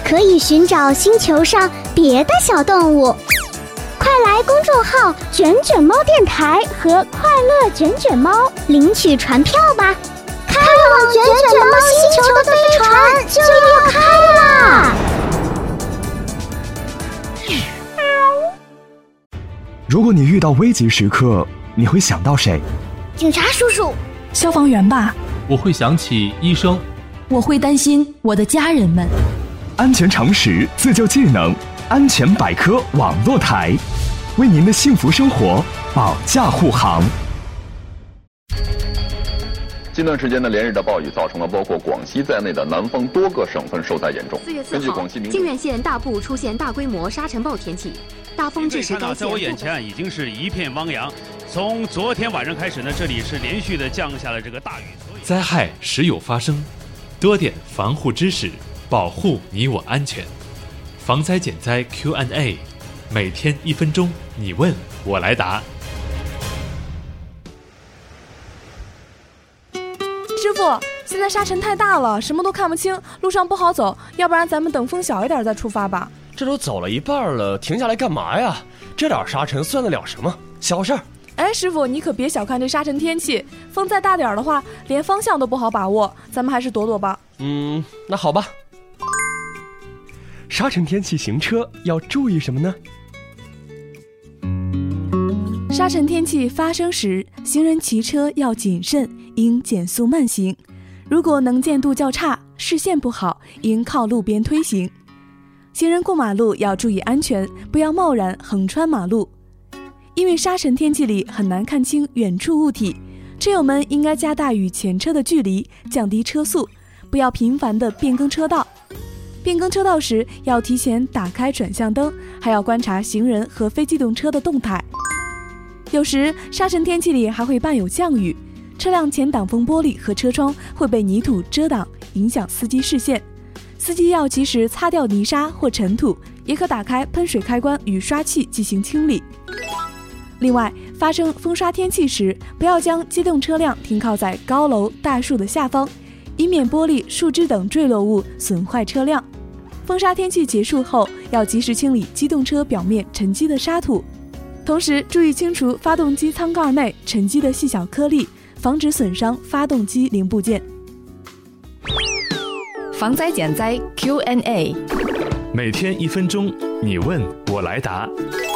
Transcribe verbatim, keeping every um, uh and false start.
可以寻找星球上别的小动物。快来公众号卷卷猫电台和快乐卷卷猫领取船票吧！开往卷卷猫星球的飞船就要开啦！ 如果你遇到危急时刻，你会想到谁？ 警察叔叔， 消防员吧。 我会想起医生。 我会担心我的家人们。 安全常识，自救技能，安全百科网络台，为您的幸福生活保驾护航。 近段时间的连日的暴雨造成了包括广西在内的南方多个省份受灾严重。 四月四号，靖远县大部出现大规模沙尘暴天气，大风致使该县。 在我眼前已经是一片汪洋。从昨天晚上开始呢，这里是连续的降下了这个大雨。 灾害时有发生，多点防护知识，保护你我安全。防灾减灾 Q and A， 每天一分钟，你问我来答。 师傅，现在沙尘太大了，什么都看不清，路上不好走，要不然咱们等风小一点再出发吧。 这都走了一半了，停下来干嘛呀？这点沙尘算得了什么？小事儿。 哎，师傅，你可别小看这沙尘天气，风再大点的话，连方向都不好把握，咱们还是躲躲吧。 嗯，那好吧。 沙尘天气行车要注意什么呢？ 沙尘天气发生时，行人骑车要谨慎，应减速慢行。如果能见度较差，视线不好，应靠路边推行。行人过马路要注意安全，不要贸然横穿马路。因为沙尘天气里很难看清远处物体，车友们应该加大与前车的距离，降低车速，不要频繁地变更车道。变更车道时要提前打开转向灯，还要观察行人和非机动车的动态。有时沙尘天气里还会伴有降雨，车辆前挡风玻璃和车窗会被泥土遮挡，影响司机视线。司机要及时擦掉泥沙或尘土，也可打开喷水开关与刷器进行清理。另外，发生风沙天气时，不要将机动车辆停靠在高楼大树的下方，以免玻璃、树枝等坠落物损坏车辆。风沙天气结束后，要及时清理机动车表面沉积的沙土，同时注意清除发动机舱盖内沉积的细小颗粒，防止损伤发动机零部件。 防灾减灾 Q and A， 每天一分钟，你问我来答。